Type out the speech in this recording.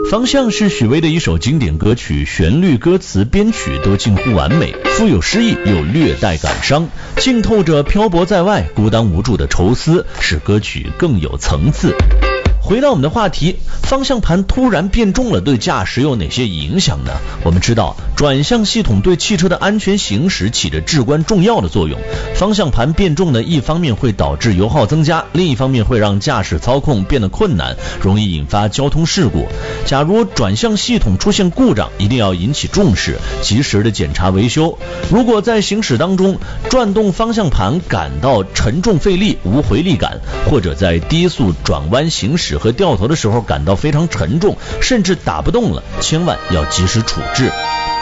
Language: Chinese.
方向是许巍的一首经典歌曲，旋律、歌词、编曲都近乎完美，富有诗意又略带感伤，浸透着漂泊在外、孤单无助的愁思，使歌曲更有层次。回到我们的话题，方向盘突然变重了，对驾驶有哪些影响呢？我们知道，转向系统对汽车的安全行驶起着至关重要的作用。方向盘变重呢，一方面会导致油耗增加，另一方面会让驾驶操控变得困难，容易引发交通事故。假如转向系统出现故障，一定要引起重视，及时的检查维修。如果在行驶当中转动方向盘感到沉重费力、无回力感，或者在低速转弯行驶和掉头的时候感到非常沉重，甚至打不动了，千万要及时处置。